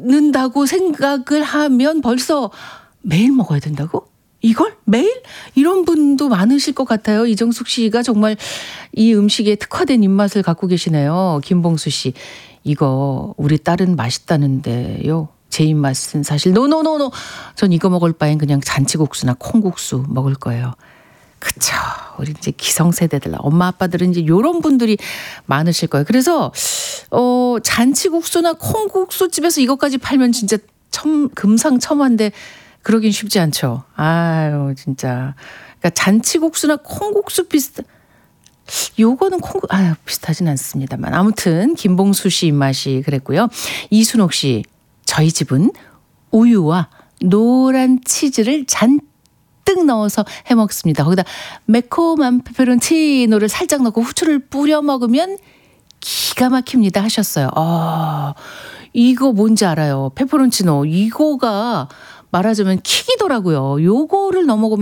먹는다고 생각을 하면 벌써 매일 먹어야 된다고? 이걸? 매일? 이런 분도 많으실 것 같아요. 이정숙 씨가 정말 이 음식에 특화된 입맛을 갖고 계시네요. 김봉수 씨. 이거 우리 딸은 맛있다는데요. 제 입맛은 사실 노노노노. 전 이거 먹을 바엔 그냥 잔치국수나 콩국수 먹을 거예요. 그쵸. 우리 이제 기성세대들, 엄마 아빠들은 이제 요런 분들이 많으실 거예요. 그래서 잔치국수나 콩국수 집에서 이것까지 팔면 진짜 금상첨화인데 그러긴 쉽지 않죠. 아유, 진짜. 그러니까 잔치국수나 콩국수 요거는 비슷하진 않습니다만. 아무튼, 김봉수 씨 입맛이 그랬고요. 이순옥 씨, 저희 집은 우유와 노란 치즈를 잔뜩 넣어서 해 먹습니다. 거기다 매콤한 페페론치노를 살짝 넣고 후추를 뿌려 먹으면 기가 막힙니다 하셨어요. 이거 뭔지 알아요. 페페론치노. 이거가 말하자면 킥이더라고요. 요거를 넣어 먹으면